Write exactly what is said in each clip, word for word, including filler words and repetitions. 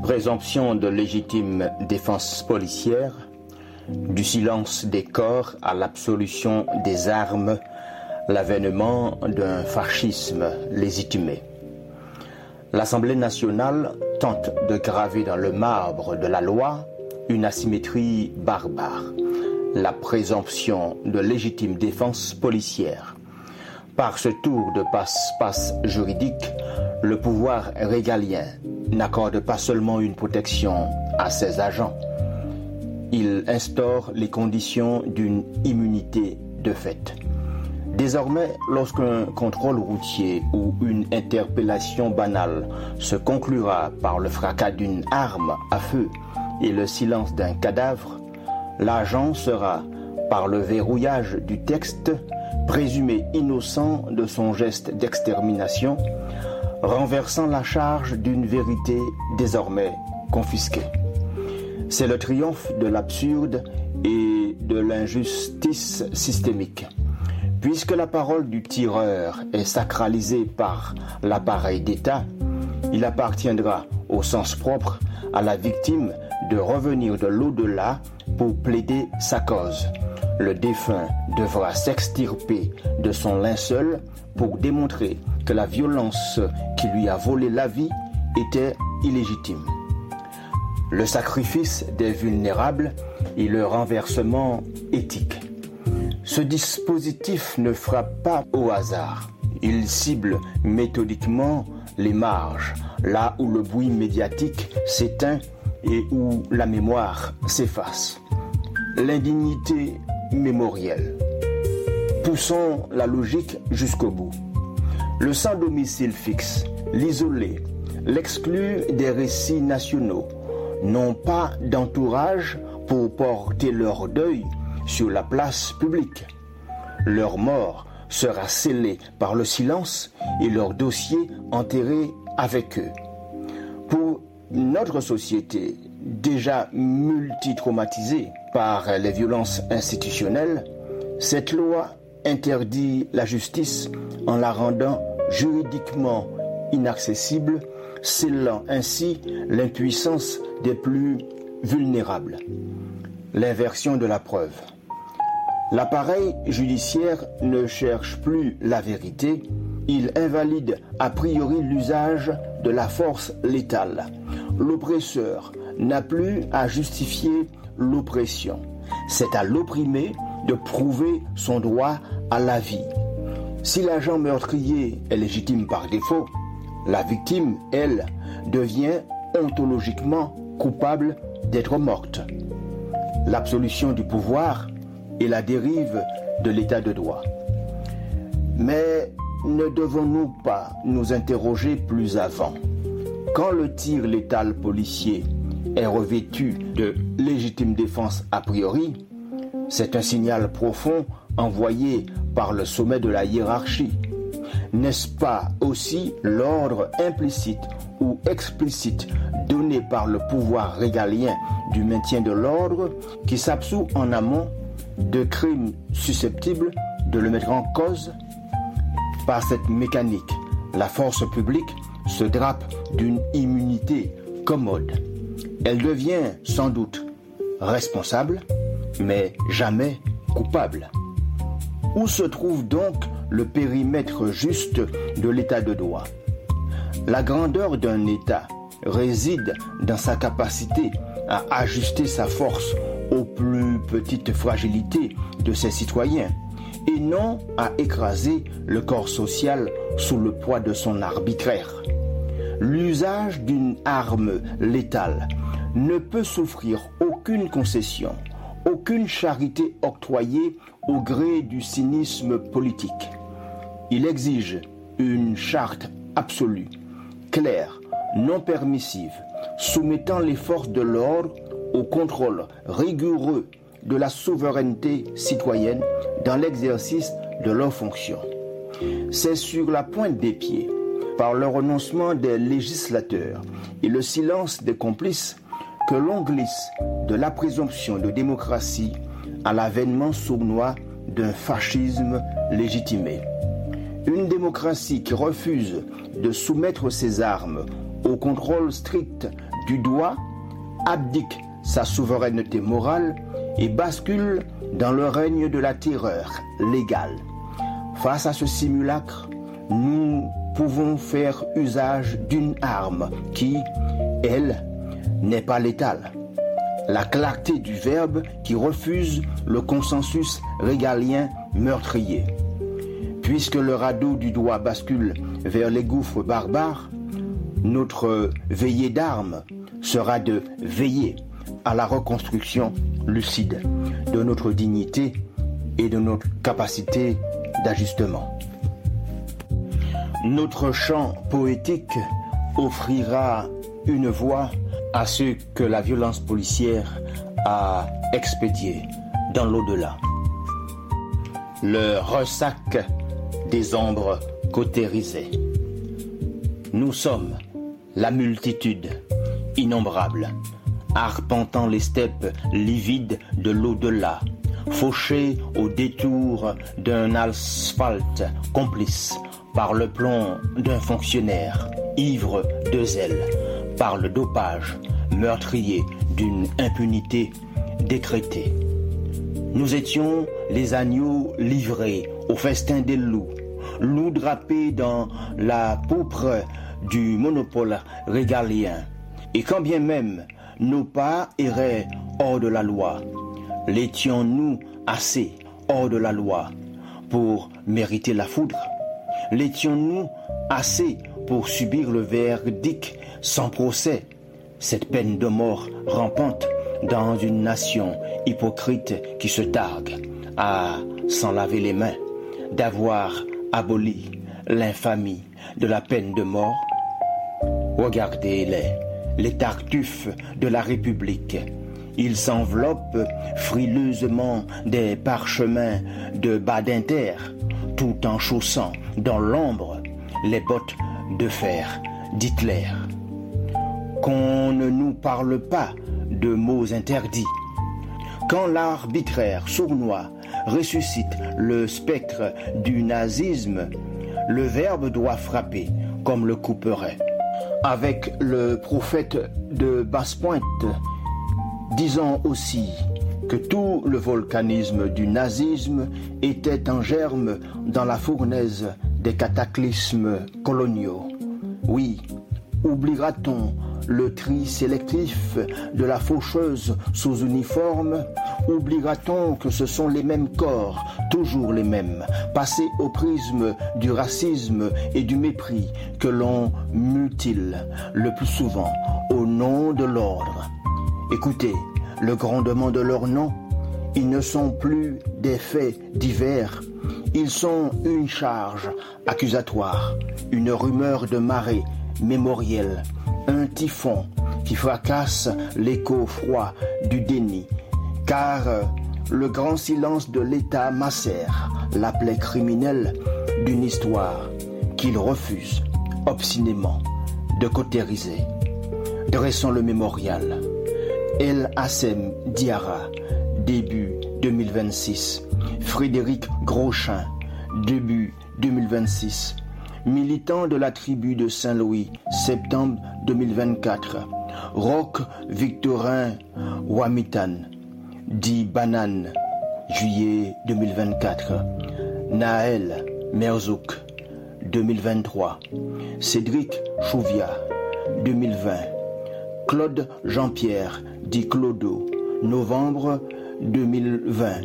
Présomption de légitime défense policière, du silence des corps à l'absolution des armes, l'avènement d'un fascisme légitimé. L'Assemblée nationale tente de graver dans le marbre de la loi une asymétrie barbare, la présomption de légitime défense policière. Par ce tour de passe-passe juridique, le pouvoir régalien n'accorde pas seulement une protection à ses agents, il instaure les conditions d'une immunité de fait. Désormais, lorsqu'un contrôle routier ou une interpellation banale se conclura par le fracas d'une arme à feu et le silence d'un cadavre, l'agent sera, par le verrouillage du texte, présumé innocent de son geste d'extermination, renversant la charge d'une vérité désormais confisquée. C'est le triomphe de l'absurde et de l'injustice systémique. Puisque la parole du tireur est sacralisée par l'appareil d'État, il appartiendra au sens propre à la victime de revenir de l'au-delà pour plaider sa cause. Le défunt devra s'extirper de son linceul pour démontrer que la violence qui lui a volé la vie était illégitime. Le sacrifice des vulnérables et le renversement éthique. Ce dispositif ne frappe pas au hasard. Il cible méthodiquement les marges, là où le bruit médiatique s'éteint et où la mémoire s'efface. L'indignité mémorielle. Poussons la logique jusqu'au bout. Le sans domicile fixe, l'isolé, l'exclu des récits nationaux, n'ont pas d'entourage pour porter leur deuil sur la place publique. Leur mort sera scellée par le silence et leur dossier enterré avec eux. Pour notre société, déjà multitraumatisée par les violences institutionnelles, cette loi interdit la justice en la rendant juridiquement inaccessible, scellant ainsi l'impuissance des plus vulnérables. L'inversion de la preuve. L'appareil judiciaire ne cherche plus la vérité, il invalide a priori l'usage de la force létale. L'oppresseur n'a plus à justifier l'oppression. C'est à l'opprimé de prouver son droit à la vie. Si l'agent meurtrier est légitime par défaut, la victime, elle, devient ontologiquement coupable d'être morte. L'absolution du pouvoir et la dérive de l'état de droit. Mais ne devons-nous pas nous interroger plus avant? Quand le tir létal policier est revêtu de légitime défense a priori, c'est un signal profond envoyé par le sommet de la hiérarchie. N'est-ce pas aussi l'ordre implicite ou explicite donné par le pouvoir régalien du maintien de l'ordre qui s'absout en amont de crimes susceptibles de le mettre en cause? Par cette mécanique, la force publique se drape d'une immunité commode. Elle devient sans doute responsable, mais jamais coupable. Où se trouve donc le périmètre juste de l'état de droit? La grandeur d'un État réside dans sa capacité à ajuster sa force aux plus petites fragilités de ses citoyens et non à écraser le corps social sous le poids de son arbitraire. L'usage d'une arme létale ne peut s'offrir aucune concession, aucune charité octroyée au gré du cynisme politique. Il exige une charte absolue, claire, non permissive, soumettant les forces de l'ordre au contrôle rigoureux de la souveraineté citoyenne dans l'exercice de leurs fonctions. C'est sur la pointe des pieds, par le renoncement des législateurs et le silence des complices, que l'on glisse de la présomption de démocratie à l'avènement sournois d'un fascisme légitimé. Une démocratie qui refuse de soumettre ses armes au contrôle strict du doigt, abdique sa souveraineté morale et bascule dans le règne de la terreur légale. Face à ce simulacre, nous pouvons faire usage d'une arme qui, elle, n'est pas létale. La clarté du verbe qui refuse le consensus régalien meurtrier. Puisque le radeau du doigt bascule vers les gouffres barbares, notre veillée d'armes sera de veiller à la reconstruction lucide de notre dignité et de notre capacité d'ajustement. Notre chant poétique offrira une voix à ceux que la violence policière a expédiés dans l'au-delà. Le ressac des ombres cautérisées. Nous sommes la multitude innombrable, arpentant les steppes livides de l'au-delà, fauchés au détour d'un asphalte complice par le plomb d'un fonctionnaire, ivre de zèle, par le dopage meurtrier d'une impunité décrétée. Nous étions les agneaux livrés au festin des loups, loups drapés dans la pourpre du monopole régalien. Et quand bien même nos pas erraient hors de la loi, l'étions-nous assez hors de la loi pour mériter la foudre? L'étions-nous assez pour subir le verdict sans procès, cette peine de mort rampante dans une nation hypocrite qui se targue à s'en laver les mains d'avoir aboli l'infamie de la peine de mort? Regardez-les, les tartuffes de la République. Ils s'enveloppent frileusement des parchemins de Badinter, tout en chaussant dans l'ombre les bottes de fer d'Hitler. Qu'on ne nous parle pas de mots interdits. Quand l'arbitraire sournois ressuscite le spectre du nazisme, le verbe doit frapper comme le couperet. Avec le prophète de Basse-Pointe, disons aussi que tout le volcanisme du nazisme était en germe dans la fournaise des cataclysmes coloniaux. Oui, oubliera-t-on le tri sélectif de la faucheuse sous uniforme? Oubliera-t-on que ce sont les mêmes corps, toujours les mêmes, passés au prisme du racisme et du mépris que l'on mutile le plus souvent au nom de l'ordre? Écoutez le grondement de leurs noms. Ils ne sont plus des faits divers. Ils sont une charge accusatoire, une rumeur de marée mémorielle, un typhon qui fracasse l'écho froid du déni. Car le grand silence de l'État macère la plaie criminelle d'une histoire qu'il refuse obstinément de cautériser. Dressons le mémorial. El Hassem Diarra, début deux mille vingt-six. Frédéric Grochin, début deux mille vingt-six. Militant de la tribu de Saint-Louis, septembre deux mille vingt-quatre. Roch Victorin Wamitan, dit Banane, juillet deux mille vingt-quatre. Naël Merzouk, deux mille vingt-trois. Cédric Chouvia, deux mille vingt. Claude Jean-Pierre, dit Clodo, novembre deux mille vingt.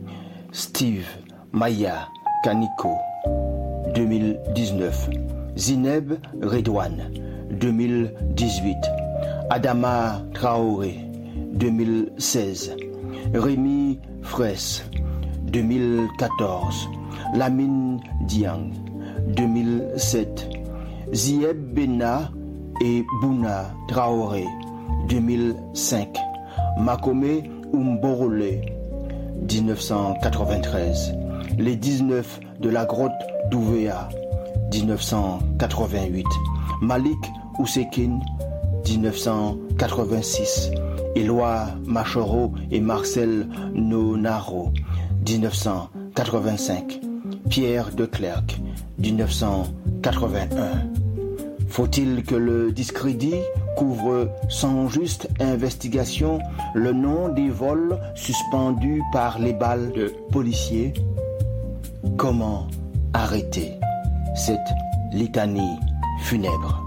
Steve Maya Kaniko, deux mille dix-neuf. Zineb Redouane, deux mille dix-huit. Adama Traoré, deux mille seize. Rémi Fraisse, deux mille quatorze. Lamine Diang, deux mille sept. Zieb Bena et Bouna Traoré, deux mille cinq. Makome Umborole, dix-neuf cent quatre-vingt-treize. Les dix-neuf de la grotte d'Ouvéa, dix-neuf cent quatre-vingt-huit. Malik Oussekine, dix-neuf cent quatre-vingt-six. Éloi Machoro et Marcel Nonaro, dix-neuf cent quatre-vingt-cinq. Pierre de Clercq, dix-neuf cent quatre-vingt-un. Faut-il que le discrédit couvre sans juste investigation le nom des vols suspendus par les balles de policiers? Comment arrêter cette litanie funèbre?